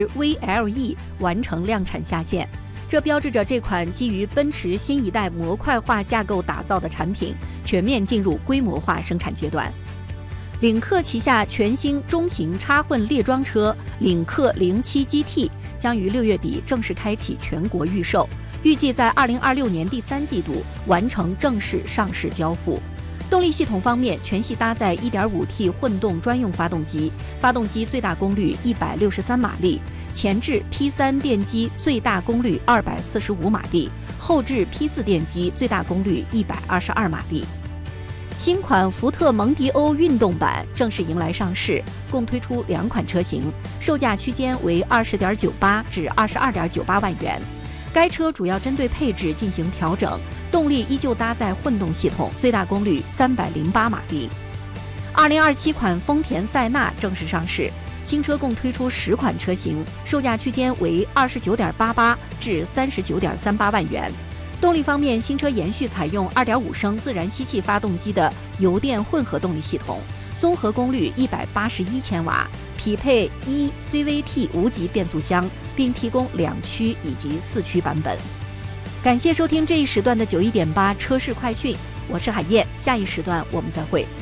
VLE 完成量产下线，这标志着这款基于奔驰新一代模块化架构打造的产品全面进入规模化生产阶段。领克旗下全新中型插混列装车领克07 GT 将于6月底正式开启全国预售，预计在2026年第3季度完成正式上市交付。动力系统方面，全系搭载 1.5T 混动专用发动机，发动机最大功率163马力，前置 P3 电机最大功率245马力，后置 P4 电机最大功率122马力。新款福特蒙迪欧运动版正式迎来上市，共推出2款车型，售价区间为20.98至22.98万元。该车主要针对配置进行调整，动力依旧搭载混动系统，最大功率308马力。2027款丰田塞纳正式上市，新车共推出10款车型，售价区间为29.88至39.38万元。动力方面，新车延续采用2.5升自然吸气发动机的油电混合动力系统，综合功率181千瓦，匹配CVT 无级变速箱，并提供2驱以及4驱版本。感谢收听这一时段的91.8车市快讯，我是海燕，下一时段我们再会。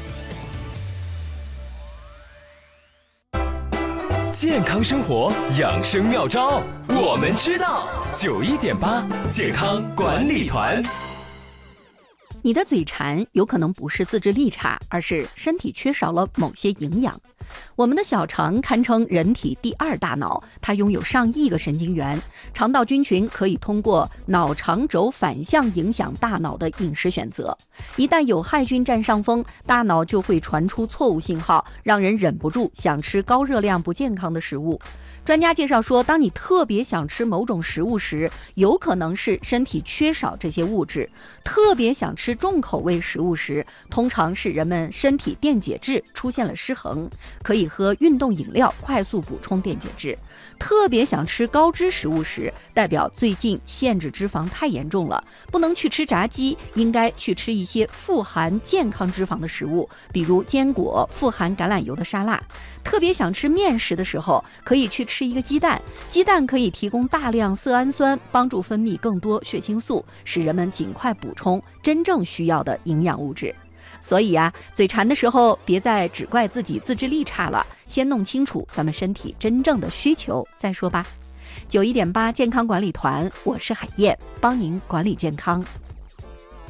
健康生活养生妙招，我们知道。91.8健康管理团。 你的嘴馋有可能不是自制力差，而是身体缺少了某些营养。我们的小肠堪称人体第2大脑，它拥有上亿个神经元，肠道菌群可以通过脑肠轴反向影响大脑的饮食选择。一旦有害菌占上风，大脑就会传出错误信号，让人忍不住想吃高热量不健康的食物。专家介绍说，当你特别想吃某种食物时，有可能是身体缺少这些物质；特别想吃重口味食物时，通常是人们身体电解质出现了失衡，可以喝运动饮料快速补充电解质。特别想吃高脂食物时，代表最近限制脂肪太严重了，不能去吃炸鸡，应该去吃一些富含健康脂肪的食物，比如坚果、富含橄榄油的沙拉。特别想吃面食的时候，可以去吃一个鸡蛋，鸡蛋可以提供大量色氨酸，帮助分泌更多血清素，使人们尽快补充真正需要的营养物质。所以嘴馋的时候，别再只怪自己自制力差了，先弄清楚咱们身体真正的需求再说吧。91.8健康管理团，我是海燕，帮您管理健康。